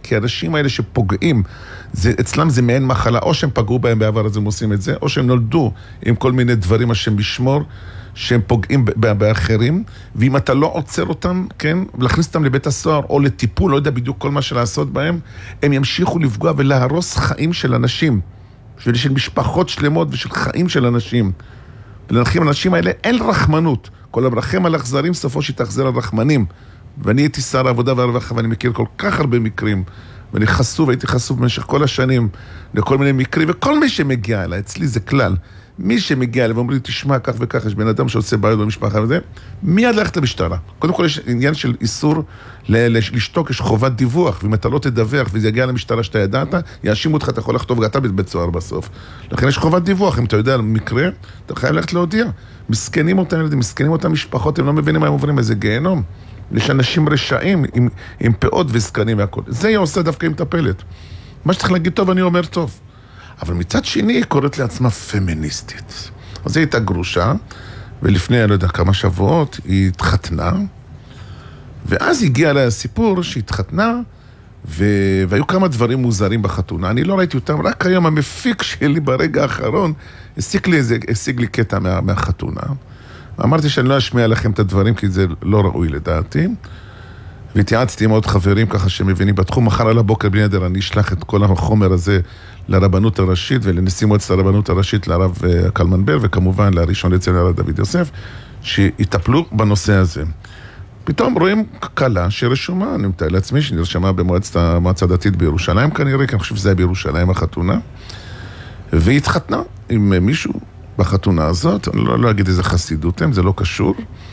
כי האנשים האלה שפוגעים, אצלם זה מעין מחלה, או שהם פגעו בהם בעבר אז הם עושים את זה, או שהם נולדו עם כל מיני דברים השם לשמור, שהם פוגעים באחרים, ואם אתה לא עוצר אותם, כן, ולהכניס אותם לבית הסוהר, או לטיפול, לא יודע בדיוק כל מה שלעשות בהם, הם ימשיכו לפגוע ולהרוס חיים של אנשים, של משפחות שלמות ושל חיים של אנשים. ולנחים האנשים האלה אין רחמנות. כל המרחם על אכזרים, סופו שתחזר על רחמנים. ואני הייתי שר העבודה והרווחה, ואני מכיר כל כך הרבה מקרים, ואני הייתי חשוף במשך כל השנים לכל מיני מקרים, וכל מי שמגיע אליי, אצלי זה כלל. מי שמגיע אליי ואומר לי, תשמע, כך וכך, יש בן אדם שעושה בעיות במשפחה וזה, מיד ללכת למשטרה. קודם כל יש עניין של איסור לשתוק, יש חובת דיווח, ואם אתה לא תדווח וזה יגיע למשטרה שאתה ידעת, יאשימו אותך, אתה יכול לחטוף ואתה בית סוהר בסוף. לכן יש חובת דיווח, אם אתה יודע על מקרה, אתה חייב ללכת להודיע. מסכנים אותם ילדים, מסכנים אותם משפחות, הם לא מבינים מה הם עוברים, איזה גיהנום. יש אנשים רשעים עם פאות וזקנים והכל. זה היא עושה דווקא עם טפלת. מה שצריך להגיד טוב, אני אומר טוב. אבל מצד שני היא קוראת לעצמה פמיניסטית. אז היא הייתה גרושה, ולפני, אני לא יודע, כמה שבועות, היא התחתנה, ואז הגיע לה הסיפור שהיא התחתנה, והיו כמה דברים מוזרים בחתונה. אני לא ראיתי אותם, רק היום המפיק שלי ברגע האחרון, השיג לי קטע מהחתונה. אמרתי שאני לא אשמיע לכם את הדברים, כי זה לא ראוי לדעתי. והתייעצתי עם עוד חברים ככה שמבינים בתחום. מחר על הבוקר בלי נדר אני אשלח את כל החומר הזה לרבנות הראשית ולנשיא מועצת הרבנות הראשית לרב קלמן בר, וכמובן לראשון לציון הרב דוד יוסף, שיטפלו בנושא הזה. פתאום רואים קלה שרשומה, אני מתאר לעצמי שנרשמה במועצה הדתית בירושלים כנראה, כי אני חושב שזה היה בירושלים החתונה, והיא התחתנה עם מישהו בחתונה הזאת, אני לא אגיד איזה חסידות הם, זה לא קשור,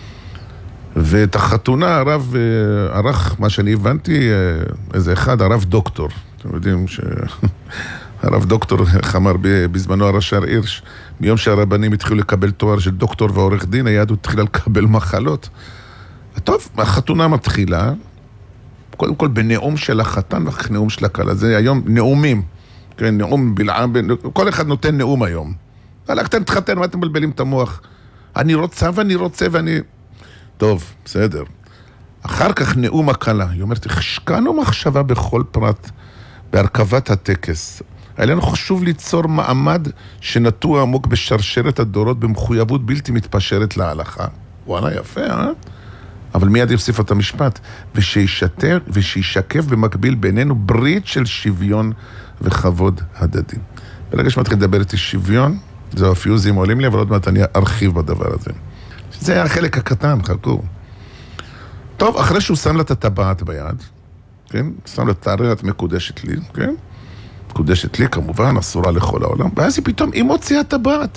ואת החתונה הרב ערך, מה שאני הבנתי, איזה אחד, הרב דוקטור. אתם יודעים שהרב דוקטור חמר בזמנו הרש"ר הירש, מיום שהרבנים התחילו לקבל תואר של דוקטור ועורך דין, היהדות התחילה לקבל מחלות. טוב, החתונה מתחילה, קודם כל בנאום של החתן ואחר נאום של הכלה. זה היום נאומים, כן, נאום בלעם, כל אחד נותן נאום היום. הלכת להתחתן, מה אתם מבלבלים את המוח? אני רוצה ואני... טוב, בסדר. אחר כך נאום הכלה. היא אומרת, השקענו מחשבה בכל פרט בהרכבת הטקס. היה לנו חשוב ליצור מעמד שנטוע עמוק בשרשרת הדורות במחויבות בלתי מתפשרת להלכה. וואלה, יפה, אה? אבל מיד יוסיף את המשפט. ושישקף במקביל בינינו ברית של שוויון וכבוד הדדי. ברגע שמתחיל לדבר איתי שוויון, זהו הפיוזים עולים לי, אבל עוד מעט אני ארחיב בדבר הזה. זה היה החלק הקטן, חכו. טוב, אחרי שהוא שם לה את הטבעת ביד, כן? שם לה את הרעת מקודשת לי, כן? מקודשת לי, כמובן, אסורה לכל העולם. ואז היא פתאום, היא מוציאה טבעת.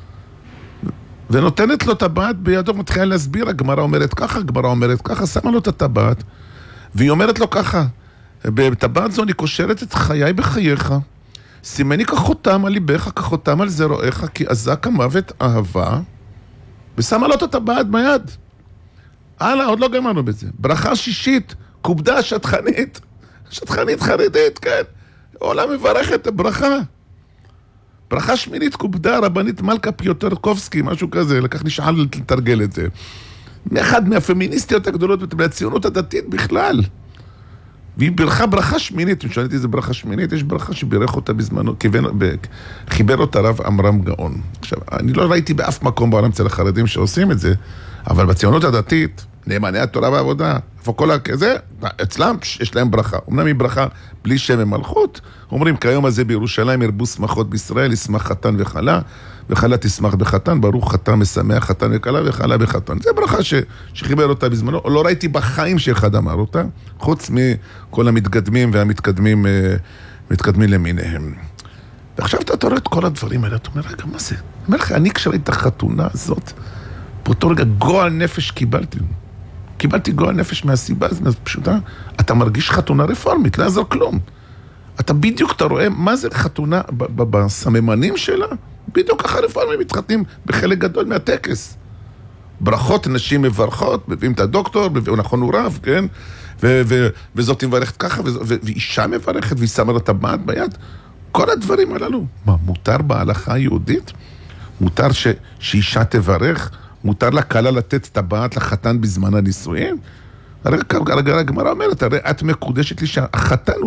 ונותנת לו טבעת בידו, מתחילה להסביר, הגמרא אומרת ככה, שמה לו את הטבעת, והיא אומרת לו ככה, בטבעת זו אני קושרת את חיי בחייך, סימני כחותם על ליבך, כחותם על זרועך, כי עזק המוות אהבה, ושמה לו את הטבעת ביד. הלאה, עוד לא גמרנו בזה. ברכה שישית, קובדה שטחנית חרדית, כן. עולם מברך את הברכה. ברכה שמינית, קובדה, רבנית מלכה פיוטרקובסקי, משהו כזה, לקח לי שעה לתרגל את זה. מאחד מהפמיניסטיות הגדולות מהציונות הדתית בכלל. והיא ברכה שמינית, אם שואלתי איזה ברכה שמינית, יש ברכה שבירך אותה בזמנו, חיבר אותה רב אמרם גאון. עכשיו, אני לא ראיתי באף מקום בעולם אצל החרדים שעושים את זה, אבל בציונות הדתית, נאמני התורה והעבודה, איפה כל הכזה, אצלם יש להם ברכה. אמנם היא ברכה בלי שם ומלכות, אומרים כיום הזה בירושלים ירבו שמחות בישראל, ישמח חתן וחלה, וחלה תשמח בחתן, ברוך חתן משמח חתן וכלה וחלה בחתן. זה ברכה שחיבר אותה בזמנו, לא ראיתי בחיים שאחד אמר אותה, חוץ מכל המתקדמים והמתקדמים למיניהם. ועכשיו אתה רואה את כל הדברים האלה, אתה אומר, רגע, מה זה? אני אומר לך, אני כשראיתי את החתונה הזאת, באותו רגע גועל נפש קיבלתי גועל נפש מהסיבה הזאת פשוטה, אתה מרגיש חתונה רפורמית, לא יעזור כלום. אתה בדיוק, אתה רואה מה זה חתונה בסממנים שלה, בדיוק ככה רפורמים מתחתנים בחלק גדול מהטקס. ברכות, נשים מברכות, מביאים את הדוקטור, נכון הוא רב, כן? וזאת מברכת ככה, ואישה מברכת, והיא שמה לה את הטבעת ביד. כל הדברים הללו. מה, מותר בהלכה היהודית? מותר שאישה תברך? מותר לכלה לתת טבעת לחתן בזמן הנישואים? הרי הגמרא אומרת, הרי את מקודשת לי שהחתן